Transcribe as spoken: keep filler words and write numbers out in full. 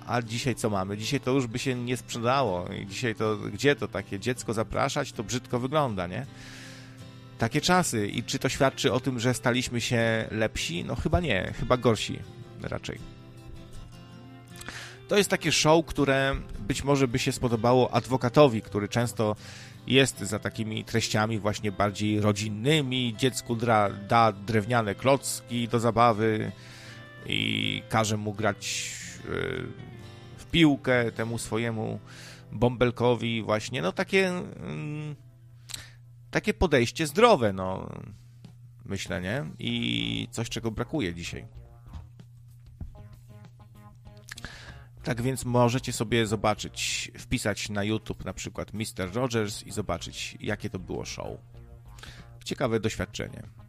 a dzisiaj co mamy? Dzisiaj to już by się nie sprzedało. I dzisiaj to, gdzie to takie dziecko zapraszać, to brzydko wygląda, nie? Takie czasy. I czy to świadczy o tym, że staliśmy się lepsi? No chyba nie. Chyba gorsi raczej. To jest takie show, które być może by się spodobało adwokatowi, który często jest za takimi treściami właśnie bardziej rodzinnymi. Dziecku dra, da drewniane klocki do zabawy i każe mu grać w piłkę temu swojemu bąbelkowi właśnie. No takie takie podejście zdrowe, no myślę, nie? I coś, czego brakuje dzisiaj. Tak więc możecie sobie zobaczyć, wpisać na YouTube na przykład mister Rogers i zobaczyć, jakie to było show. Ciekawe doświadczenie.